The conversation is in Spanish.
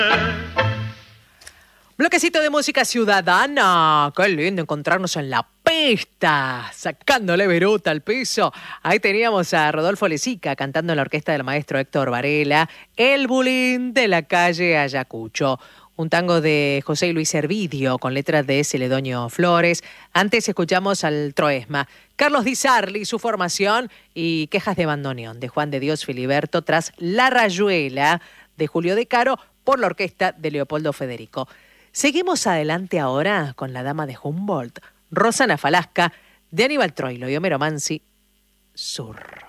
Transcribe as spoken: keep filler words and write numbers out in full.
Bloquecito de música ciudadana. Qué lindo encontrarnos en la pista, sacándole viruta al piso. Ahí teníamos a Rodolfo Lezica cantando en la orquesta del maestro Héctor Varela, El Bulín de la calle Ayacucho. Un tango de José Luis Hervidio con letras de Celedonio Flores. Antes escuchamos al Troesma, Carlos Di Sarli, su formación, y Quejas de bandoneón de Juan de Dios Filiberto tras La Rayuela de Julio De Caro por la orquesta de Leopoldo Federico. Seguimos adelante ahora con La Dama de Humboldt, Rosana Falasca, de Aníbal Troilo y Homero Mansi, Sur.